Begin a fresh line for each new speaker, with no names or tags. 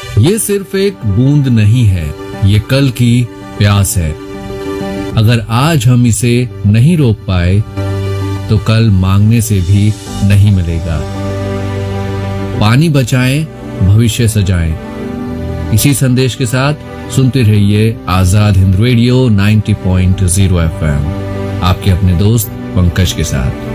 ये सिर्फ एक बूंद नहीं है, ये कल की प्यास है। अगर आज हम इसे नहीं रोक पाए तो कल मांगने से भी नहीं मिलेगा। पानी बचाएं, भविष्य सजाएं। इसी संदेश के साथ सुनते रहिए आजाद हिंद रेडियो 90.0 FM, आपके अपने दोस्त पंकज के साथ।